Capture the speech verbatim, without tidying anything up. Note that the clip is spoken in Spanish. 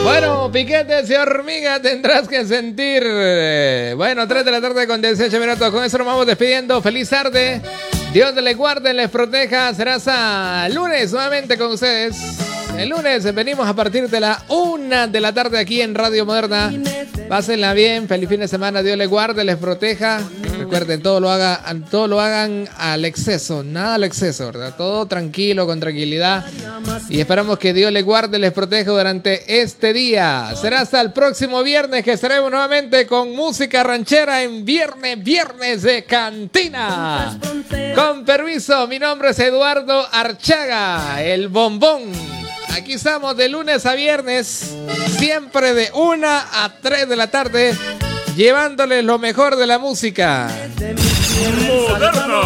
Bueno, piquetes y hormigas tendrás que sentir. Bueno, tres de la tarde con dieciocho minutos. Con eso nos vamos despidiendo. Feliz tarde. Dios les guarde, les proteja. Será hasta lunes nuevamente con ustedes. El lunes venimos a partir de la una de la tarde aquí en Radio Moderna. Pásenla bien, feliz fin de semana. Dios les guarde, les proteja. Recuerden, todo lo, haga, todo lo hagan al exceso, nada al exceso, ¿verdad? Todo tranquilo, con tranquilidad. Y esperamos que Dios les guarde, les proteja durante este día. Será hasta el próximo viernes que estaremos nuevamente con música ranchera en Viernes, Viernes de Cantina. Con permiso, mi nombre es Eduardo Archaga, el bombón. Aquí estamos de lunes a viernes, siempre de una a tres de la tarde, llevándoles lo mejor de la música. Moderno.